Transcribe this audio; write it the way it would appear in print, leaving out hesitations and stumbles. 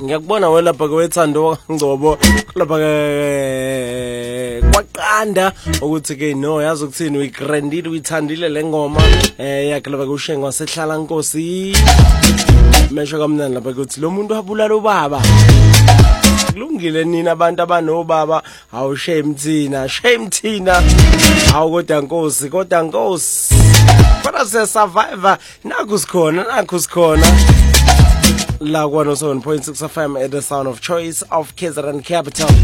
ngiyakubona wena lapha kwethando Ngcobo lapha kwaqanda ukuthi ke no yazi ukuthini uyigrandile uyithandile lengoma yakhe lapha kushenga wasehlala Nkosi mesho kamnandi lapha ukuthi lo muntu wabulala ubaba kulungile nina abantu abanobaba awu shame thina awu kodwa Nkosi kodwa se survivor nakho sikhona la 107.6 FM at the sound of choice of KZN Capital